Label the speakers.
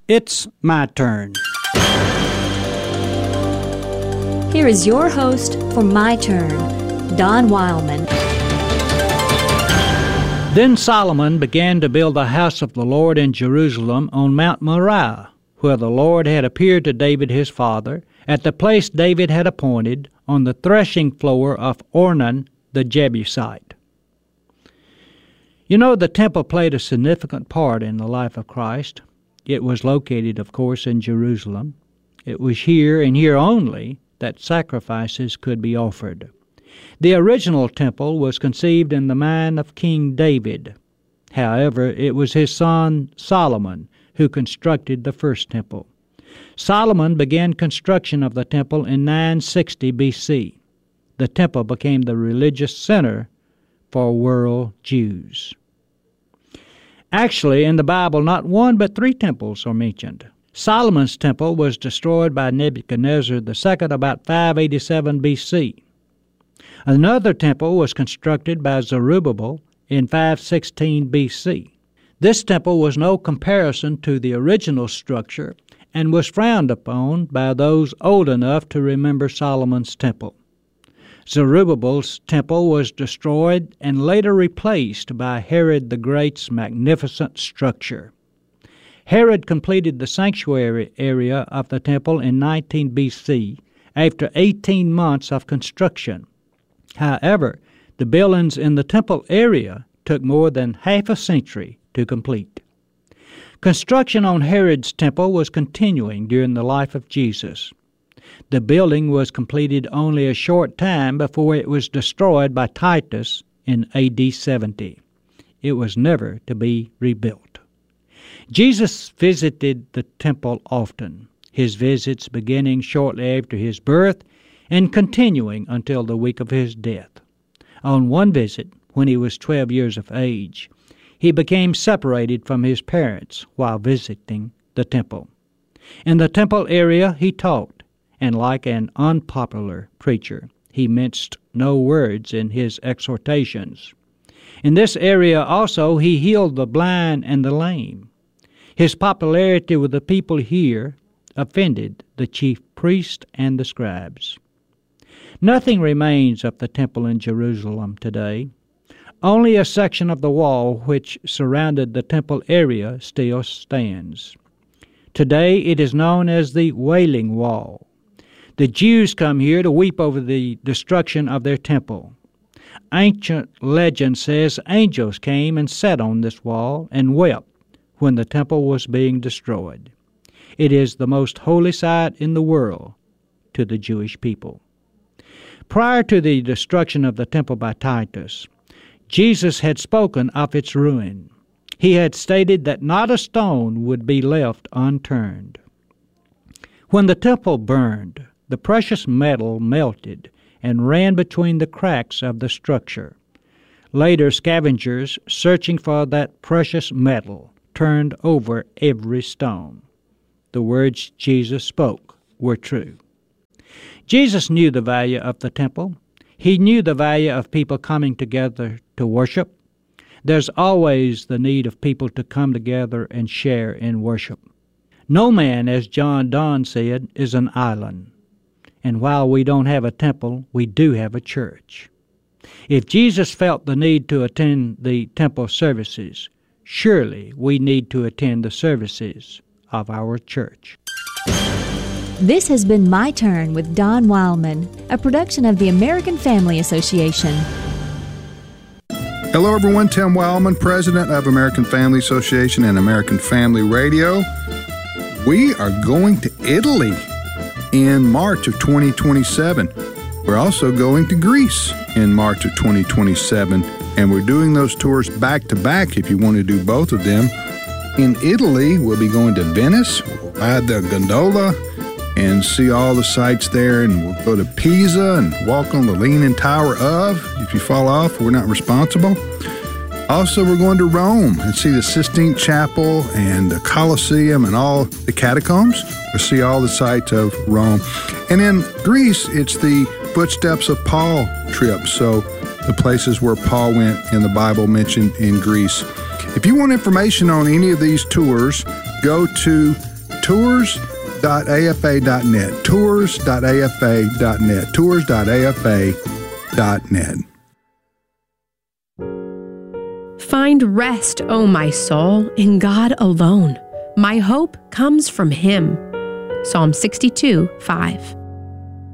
Speaker 1: It's my turn.
Speaker 2: Here is your host for My Turn, Don Wildman.
Speaker 1: Then Solomon began to build the house of the Lord in Jerusalem on Mount Moriah, where the Lord had appeared to David his father, at the place David had appointed, on the threshing floor of Ornan the Jebusite. You know, the temple played a significant part in the life of Christ. It was located, of course, in Jerusalem. It was here and here only that sacrifices could be offered. The original temple was conceived in the mind of King David. However, it was his son Solomon who constructed the first temple. Solomon began construction of the temple in 960 B.C. The temple became the religious center for world Jews. Actually, in the Bible, not one but 3 temples are mentioned. Solomon's temple was destroyed by Nebuchadnezzar II about 587 B.C. Another temple was constructed by Zerubbabel in 516 B.C. This temple was no comparison to the original structure and was frowned upon by those old enough to remember Solomon's temple. Zerubbabel's temple was destroyed and later replaced by Herod the Great's magnificent structure. Herod completed the sanctuary area of the temple in 19 B.C. after 18 months of construction. However, the buildings in the temple area took more than half a century to complete. Construction on Herod's temple was continuing during the life of Jesus. The building was completed only a short time before it was destroyed by Titus in AD 70. It was never to be rebuilt. Jesus visited the temple often, his visits beginning shortly after his birth and continuing until the week of his death. On one visit, when he was 12 years of age, he became separated from his parents while visiting the temple. In the temple area he taught, and like an unpopular preacher, he minced no words in his exhortations. In this area also he healed the blind and the lame. His popularity with the people here offended the chief priests and the scribes. Nothing remains of the temple in Jerusalem today. Only a section of the wall which surrounded the temple area still stands. Today it is known as the Wailing Wall. The Jews come here to weep over the destruction of their temple. Ancient legend says angels came and sat on this wall and wept when the temple was being destroyed. It is the most holy site in the world to the Jewish people. Prior to the destruction of the temple by Titus, Jesus had spoken of its ruin. He had stated that not a stone would be left unturned. When the temple burned, the precious metal melted and ran between the cracks of the structure. Later, scavengers searching for that precious metal turned over every stone. The words Jesus spoke were true. Jesus knew the value of the temple. He knew the value of people coming together to worship. There's always the need of people to come together and share in worship. No man, as John Donne said, is an island. And while we don't have a temple, we do have a church. If Jesus felt the need to attend the temple services, surely we need to attend the services of our church.
Speaker 2: This has been My Turn with Don Wildman, a production of the American Family Association.
Speaker 3: Hello, everyone. Tim Wildman, president of American Family Association and American Family Radio. We are going to Italy in March of 2027. We're also going to Greece in March of 2027, and we're doing those tours back-to-back if you want to do both of them. In Italy, we'll be going to Venice, we'll ride the gondola, and see all the sights there, and we'll go to Pisa and walk on the Leaning Tower of. If you fall off, we're not responsible. Also, we're going to Rome and see the Sistine Chapel and the Colosseum and all the catacombs. We'll see all the sights of Rome. And in Greece, it's the Footsteps of Paul trip, so the places where Paul went in the Bible mentioned in Greece. If you want information on any of these tours, go to tours.afa.net. Tours.afa.net. Tours.afa.net.
Speaker 4: Find rest, O my soul, in God alone. My hope comes from Him. Psalm 62:5.